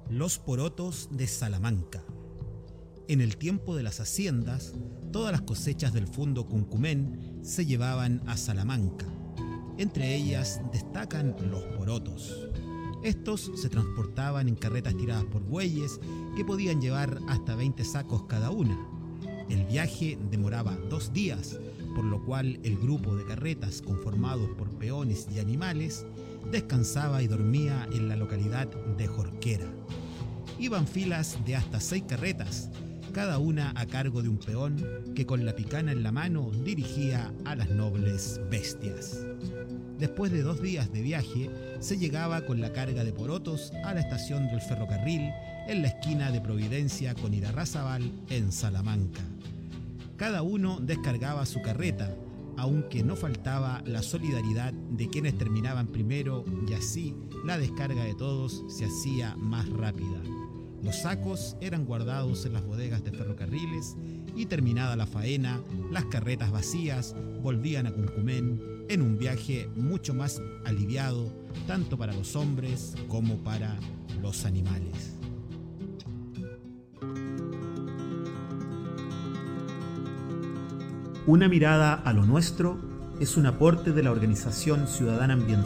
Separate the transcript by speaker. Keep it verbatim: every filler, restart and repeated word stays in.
Speaker 1: Los porotos de Salamanca. En el tiempo de las haciendas, todas las cosechas del fundo Cuncumén se llevaban a Salamanca. Entre ellas destacan los porotos. Estos se transportaban en carretas tiradas por bueyes que podían llevar hasta veinte sacos cada una. El viaje demoraba dos días, por lo cual el grupo de carretas conformados por peones y animales descansaba y dormía en la localidad de Jorquera. Iban filas de hasta seis carretas, cada una a cargo de un peón que con la picana en la mano dirigía a las nobles bestias. Después de dos días de viaje, se llegaba con la carga de porotos a la estación del ferrocarril en la esquina de Providencia con Irarrázaval en Salamanca. Cada uno descargaba su carreta, aunque no faltaba la solidaridad de quienes terminaban primero y así la descarga de todos se hacía más rápida. Los sacos eran guardados en las bodegas de ferrocarriles y terminada la faena, las carretas vacías volvían a Cuncumén en un viaje mucho más aliviado tanto para los hombres como para los animales. Una mirada a lo nuestro es un aporte de la Organización Ciudadana Ambiental